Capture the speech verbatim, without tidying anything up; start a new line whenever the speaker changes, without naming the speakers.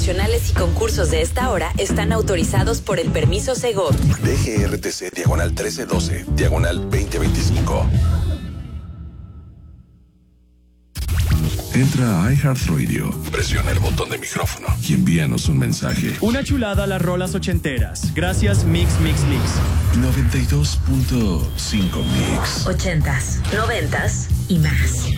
promocionales y concursos de esta hora están autorizados por el permiso Segov.
D G R T C diagonal trece doce, diagonal veinte veinticinco.
Entra a iHeartRadio,
Presiona el botón de micrófono
y envíanos un mensaje.
Una chulada a las rolas ochenteras. Gracias Mix Mix Mix.
noventa y dos punto cinco Mix.
Ochentas, noventas y más.